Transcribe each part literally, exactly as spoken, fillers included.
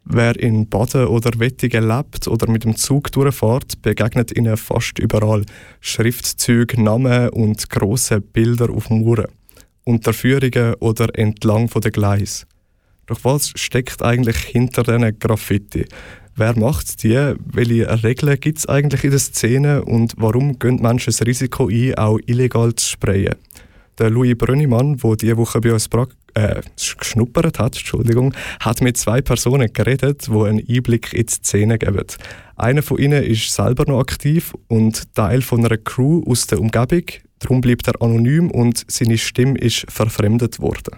Wer in Baden oder Wettigen lebt oder mit dem Zug durchfährt, begegnet ihnen fast überall Schriftzüge, Namen und grosse Bilder auf Muren, Unterführungen oder entlang der Gleise. Doch was steckt eigentlich hinter diesen Graffiti? Wer macht die? Welche Regeln gibt es eigentlich in der Szene und warum gehen Menschen das Risiko ein, auch illegal zu sprayen? Der Louis Brönnimann, der diese Woche bei uns pra- äh, geschnuppert hat, Entschuldigung, hat mit zwei Personen geredet, die einen Einblick in die Szene geben. Einer von ihnen ist selber noch aktiv und Teil von einer Crew aus der Umgebung. Darum bleibt er anonym und seine Stimme ist verfremdet worden.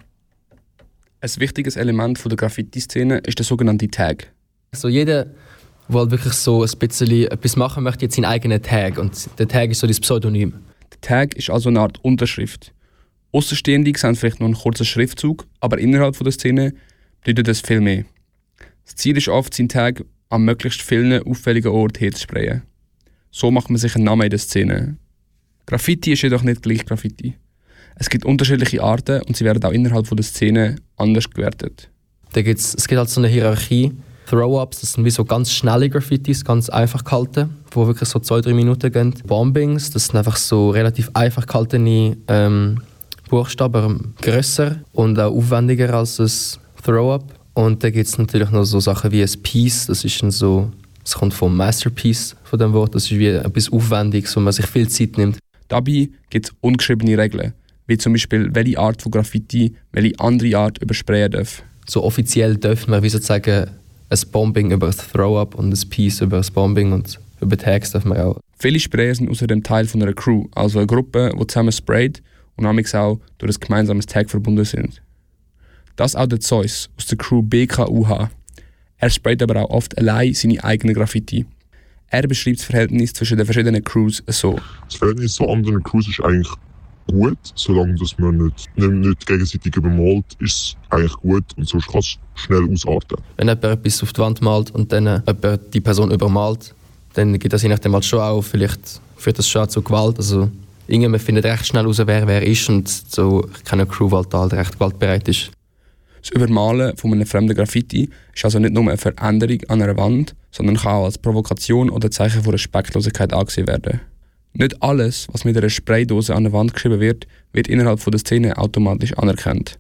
Ein wichtiges Element der Graffiti-Szene ist der sogenannte Tag. Also jeder, der halt wirklich so ein bisschen etwas machen möchte, hat seinen eigenen Tag. Und der Tag ist so das Pseudonym. Der Tag ist also eine Art Unterschrift. Außenstehende sehen vielleicht nur einen kurzen Schriftzug, aber innerhalb der Szene bedeutet das viel mehr. Das Ziel ist oft, seinen Tag an möglichst vielen auffälligen Orten herzusprayen. So macht man sich einen Namen in der Szene. Graffiti ist jedoch nicht gleich Graffiti. Es gibt unterschiedliche Arten und sie werden auch innerhalb der Szene anders gewertet. Da gibt's, es gibt halt so eine Hierarchie. Throw-Ups, das sind wie so ganz schnelle Graffitis, ganz einfach gehalten, die wirklich so zwei, drei Minuten gehen. Bombings, das sind einfach so relativ einfach gehaltene ähm, Buchstaben, grösser und auch aufwendiger als das Throw-Up. Und dann gibt es natürlich noch so Sachen wie ein Piece, das ist dann so, das kommt vom Masterpiece von dem Wort, das ist wie etwas Aufwendiges, wo man sich viel Zeit nimmt. Dabei gibt es ungeschriebene Regeln, wie zum Beispiel, welche Art von Graffiti, welche andere Art übersprayen darf. So offiziell dürfen wir wie sozusagen ein Bombing über ein Throw-Up und ein Piece über ein Bombing und über Tags dürfen wir auch. Viele Sprayer sind außerdem Teil von einer Crew, also eine Gruppe, die zusammen sprayt und manchmal auch durch ein gemeinsames Tag verbunden sind. Das ist auch der Zeus aus der Crew B K U H. Er sprayt aber auch oft allein seine eigenen Graffiti. Er beschreibt das Verhältnis zwischen den verschiedenen Crews so. Das Verhältnis zu anderen Crews ist eigentlich gut, solange dass man nicht, nicht, nicht gegenseitig übermalt, ist es eigentlich gut und sonst kann es schnell ausarten. Wenn jemand etwas auf die Wand malt und dann jemand die Person übermalt, dann gibt das je nachdem halt schon auch, vielleicht führt das schon zu Gewalt. Also irgendwann findet recht schnell heraus, wer wer ist und so keine Crew halt halt recht gewaltbereit ist. Das Übermalen von einem fremden Graffiti ist also nicht nur eine Veränderung an einer Wand, sondern kann auch als Provokation oder Zeichen von Respektlosigkeit angesehen werden. Nicht alles, was mit einer Spraydose an der Wand geschrieben wird, wird innerhalb der Szene automatisch anerkannt.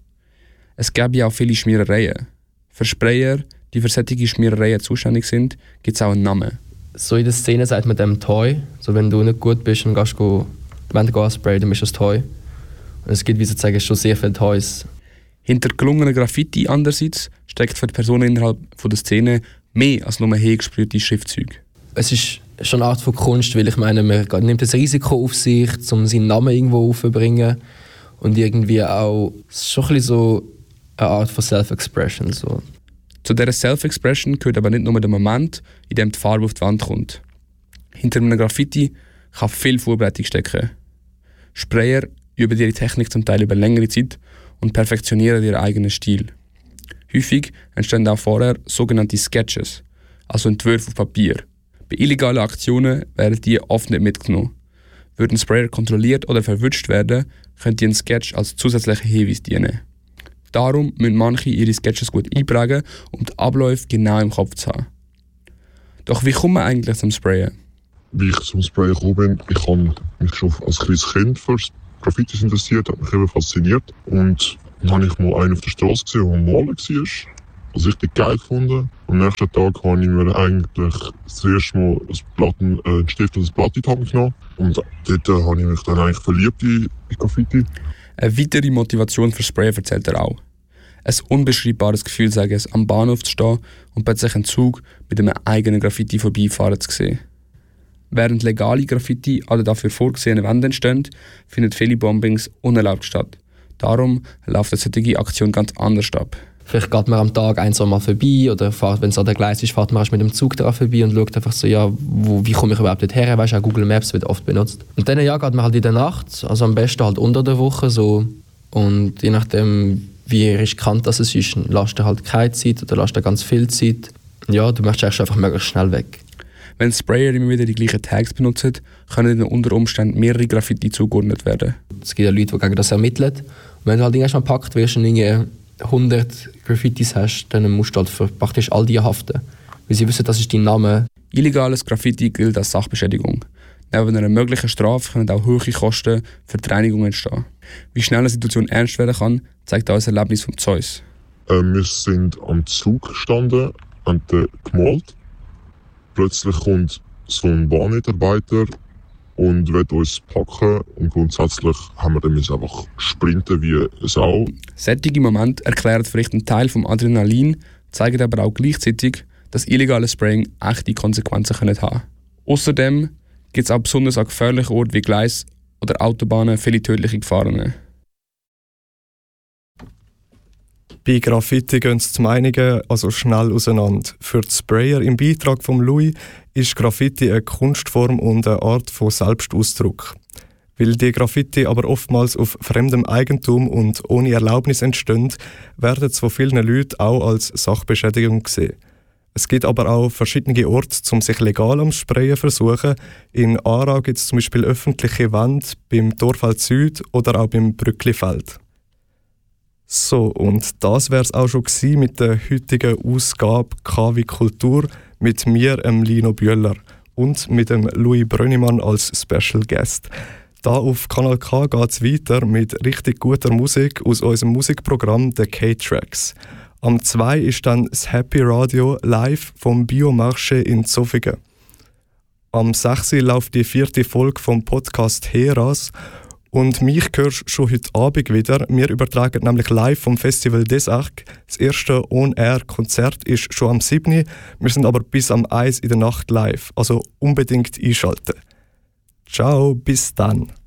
Es gäbe ja auch viele Schmierereien. Für Sprayer, die für solche Schmierereien zuständig sind, gibt es auch einen Namen. So in der Szene sagt man dem Toy. So, wenn du nicht gut bist und gehst go, die Wände ansprayen, dann bist du das Toy. Und es gibt wie sozusagen schon sehr viele Toys. Hinter gelungenen Graffiti andererseits steckt für die Personen innerhalb der Szene mehr als nur hergesprühte Schriftzüge. Es ist schon eine Art von Kunst, weil ich meine, man nimmt das Risiko auf sich, um seinen Namen irgendwo aufzubringen. Und irgendwie auch, es ist schon ein bisschen so eine Art von Self-Expression. So. Zu dieser Self-Expression gehört aber nicht nur der Moment, in dem die Farbe auf die Wand kommt. Hinter einem Graffiti kann viel Vorbereitung stecken. Sprayer üben ihre Technik zum Teil über längere Zeit und perfektionieren ihren eigenen Stil. Häufig entstehen auch vorher sogenannte Sketches, also Entwürfe auf Papier. Bei illegalen Aktionen werden die oft nicht mitgenommen. Würden Sprayer kontrolliert oder verwünscht werden, könnte ein Sketch als zusätzlicher Hinweis dienen. Darum müssen manche ihre Sketches gut einprägen, um die Abläufe genau im Kopf zu haben. Doch wie kommt man eigentlich zum Sprayen? Wie ich zum Sprayen gekommen bin, ich habe mich schon als kleines Kind für Graffitis interessiert, hat mich eben fasziniert. Und dann habe ich mal einen auf der Straße gesehen, der am Malen war. Das richtig geil gefunden. Am nächsten Tag habe ich mir eigentlich das erste Mal ein Platten, äh, einen Stift und ein Blatt in die Hand genommen. Und dort äh, habe ich mich dann eigentlich verliebt in, in Graffiti. Eine weitere Motivation für Sprayen erzählt er auch. Ein unbeschreibbares Gefühl, sage es, am Bahnhof zu stehen und plötzlich einen Zug mit einem eigenen Graffiti vorbeifahren zu sehen. Während legale Graffiti an den dafür vorgesehenen Wänden entstehen, finden viele Bombings unerlaubt statt. Darum läuft eine solche Aktion ganz anders ab. Vielleicht geht man am Tag ein, zwei Mal vorbei oder fährt, wenn es an der Gleis ist, fährt man mit dem Zug daran vorbei und schaut einfach so, ja, wo, wie komme ich überhaupt dort her? Weißt du, auch Google Maps wird oft benutzt. Und dann ja, geht man halt in der Nacht, also am besten halt unter der Woche so. Und je nachdem, wie riskant das ist, lässt du halt keine Zeit oder lässt du ganz viel Zeit. Ja, du möchtest einfach möglichst schnell weg. Wenn Sprayer immer wieder die gleichen Tags benutzen, können ihnen unter Umständen mehrere Graffiti zugeordnet werden. Es gibt ja Leute, die gegen das ermitteln. Und wenn du halt irgendwann mal gepackt wirst und irgendwie hundert Graffitis hast, dann musst du halt für praktisch all die haften. Weil sie wissen, das ist dein Name. Illegales Graffiti gilt als Sachbeschädigung. Neben einer möglichen Strafe können auch hohe Kosten für die Reinigung entstehen. Wie schnell eine Situation ernst werden kann, zeigt auch das Erlebnis von Zeus. Äh, wir sind am Zug gestanden, haben den gemalt. Plötzlich kommt so ein Bahnmitarbeiter und will uns packen. Und grundsätzlich haben wir dann einfach sprinten wie eine Sau. Solche Momente erklären vielleicht einen Teil vom Adrenalin, zeigen aber auch gleichzeitig, dass illegales Spraying echte Konsequenzen haben können. Außerdem gibt es auch besonders an gefährlichen Orten wie Gleis oder Autobahnen viele tödliche Gefahren. Bei Graffiti gehen die Meinungen also schnell auseinander. Für die Sprayer im Beitrag von Louis ist Graffiti eine Kunstform und eine Art von Selbstausdruck. Weil die Graffiti aber oftmals auf fremdem Eigentum und ohne Erlaubnis entstehen, werden sie von vielen Leuten auch als Sachbeschädigung gesehen. Es gibt aber auch verschiedene Orte, um sich legal am Sprayen zu versuchen. In Aarau gibt es zum Beispiel öffentliche Wände beim Torfeld Süd oder auch beim Brücklifeld. So, und das wäre es auch schon gewesen mit der heutigen Ausgabe K wie Kultur mit mir, ähm, Lino Bühler, und mit dem Louis Brönnimann als Special Guest. Da auf Kanal K geht es weiter mit richtig guter Musik aus unserem Musikprogramm The K-Tracks. Am zwei ist dann das Happy Radio live vom Biomarché in Zofingen. Am sechs läuft die vierte Folge vom Podcast Heras. Und mich hörst du schon heute Abend wieder. Wir übertragen nämlich live vom Festival des Arc. Das erste On-Air-Konzert ist schon am siebten Wir sind aber bis am eins in der Nacht live. Also unbedingt einschalten. Ciao, bis dann.